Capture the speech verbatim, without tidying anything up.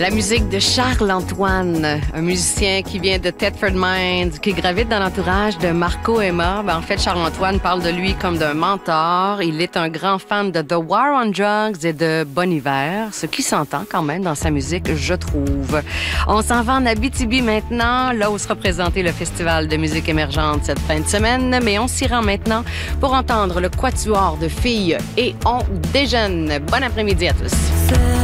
La musique de Charles-Antoine, un musicien qui vient de Thetford Mines, qui gravite dans l'entourage de Marco Emma. Ben, en fait, Charles-Antoine parle de lui comme d'un mentor. Il est un grand fan de The War on Drugs et de Bon Hiver, ce qui s'entend quand même dans sa musique, je trouve. On s'en va en Abitibi maintenant, là où sera présenté le Festival de musique émergente cette fin de semaine, mais on s'y rend maintenant pour entendre le quatuor de filles et on déjeune. Bon après-midi à tous.